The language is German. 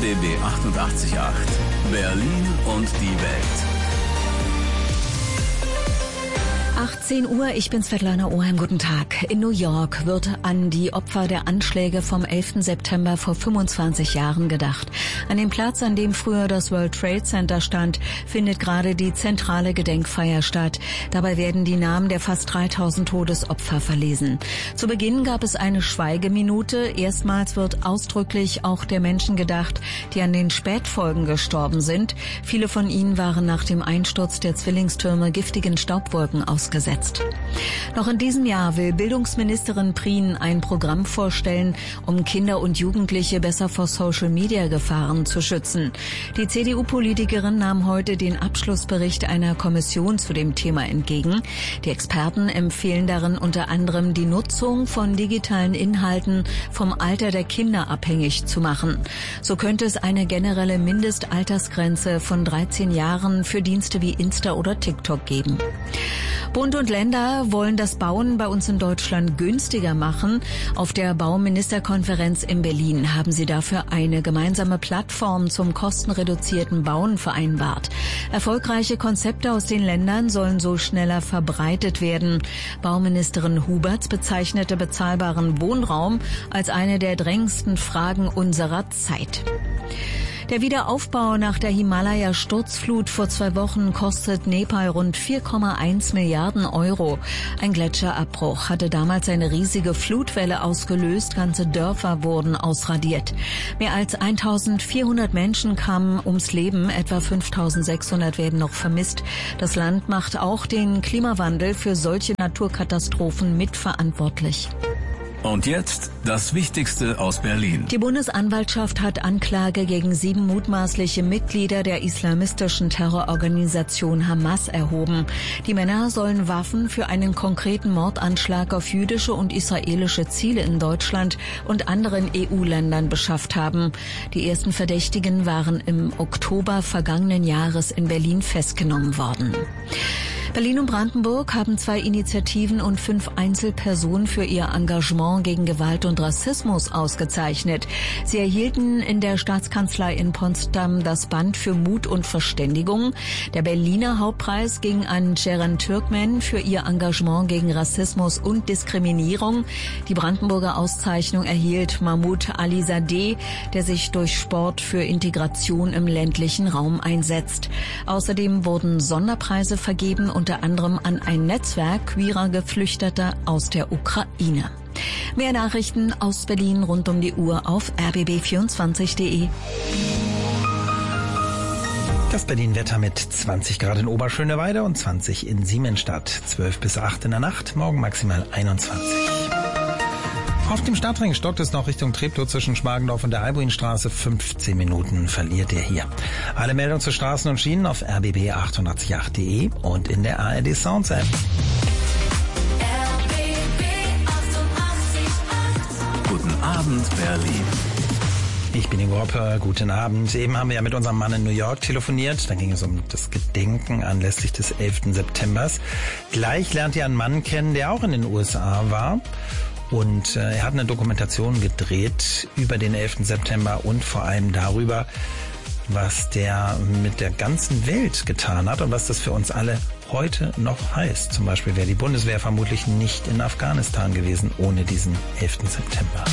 RBB 88.8 Berlin und die Welt. 18 Uhr, ich bin Svetlana Oheim, guten Tag. In New York wird an die Opfer der Anschläge vom 11. September vor 25 Jahren gedacht. An dem Platz, an dem früher das World Trade Center stand, findet gerade die zentrale Gedenkfeier statt. Dabei werden die Namen der fast 3000 Todesopfer verlesen. Zu Beginn gab es eine Schweigeminute. Erstmals wird ausdrücklich auch der Menschen gedacht, die an den Spätfolgen gestorben sind. Viele von ihnen waren nach dem Einsturz der Zwillingstürme giftigen Staubwolken ausgesetzt. Noch in diesem Jahr will Bildungsministerin Prien ein Programm vorstellen, um Kinder und Jugendliche besser vor Social-Media-Gefahren zu schützen. Die CDU-Politikerin nahm heute den Abschlussbericht einer Kommission zu dem Thema entgegen. Die Experten empfehlen darin unter anderem, die Nutzung von digitalen Inhalten vom Alter der Kinder abhängig zu machen. So könnte es eine generelle Mindestaltersgrenze von 13 Jahren für Dienste wie Insta oder TikTok geben. Bund und Länder wollen das Bauen bei uns in Deutschland günstiger machen. Auf der Bauministerkonferenz in Berlin haben sie dafür eine gemeinsame Plattform zum kostenreduzierten Bauen vereinbart. Erfolgreiche Konzepte aus den Ländern sollen so schneller verbreitet werden. Bauministerin Huberts bezeichnete bezahlbaren Wohnraum als eine der drängendsten Fragen unserer Zeit. Der Wiederaufbau nach der Himalaya-Sturzflut vor 2 Wochen kostet Nepal rund 4,1 Milliarden Euro. Ein Gletscherabbruch hatte damals eine riesige Flutwelle ausgelöst. Ganze Dörfer wurden ausradiert. Mehr als 1400 Menschen kamen ums Leben. Etwa 5600 werden noch vermisst. Das Land macht auch den Klimawandel für solche Naturkatastrophen mitverantwortlich. Und jetzt das Wichtigste aus Berlin. Die Bundesanwaltschaft hat Anklage gegen 7 mutmaßliche Mitglieder der islamistischen Terrororganisation Hamas erhoben. Die Männer sollen Waffen für einen konkreten Mordanschlag auf jüdische und israelische Ziele in Deutschland und anderen EU-Ländern beschafft haben. Die ersten Verdächtigen waren im Oktober vergangenen Jahres in Berlin festgenommen worden. Berlin und Brandenburg haben 2 Initiativen und 5 Einzelpersonen für ihr Engagement gegen Gewalt und Rassismus ausgezeichnet. Sie erhielten in der Staatskanzlei in Potsdam das Band für Mut und Verständigung. Der Berliner Hauptpreis ging an Ceren Türkmen für ihr Engagement gegen Rassismus und Diskriminierung. Die Brandenburger Auszeichnung erhielt Mahmoud Alizadeh, der sich durch Sport für Integration im ländlichen Raum einsetzt. Außerdem wurden Sonderpreise vergeben, unter anderem an ein Netzwerk queerer Geflüchteter aus der Ukraine. Mehr Nachrichten aus Berlin rund um die Uhr auf rbb24.de. Das Berlin-Wetter mit 20 Grad in Oberschöneweide und 20 in Siemensstadt. 12 bis 8 in der Nacht, morgen maximal 21. Auf dem Stadtring stockt es noch Richtung Treptow zwischen Schmargendorf und der Albuinstraße. 15 Minuten verliert ihr hier. Alle Meldungen zu Straßen und Schienen auf rbb888.de und in der ARD Sounds App. Guten Abend, Berlin. Ich bin Ingo Hoppe, guten Abend. Eben haben wir ja mit unserem Mann in New York telefoniert. Da ging es um das Gedenken anlässlich des 11. Septembers. Gleich lernt ihr einen Mann kennen, der auch in den USA war. Und er hat eine Dokumentation gedreht über den 11. September und vor allem darüber, was der mit der ganzen Welt getan hat und was das für uns alle heute noch heißt. Zum Beispiel wäre die Bundeswehr vermutlich nicht in Afghanistan gewesen ohne diesen 11. September.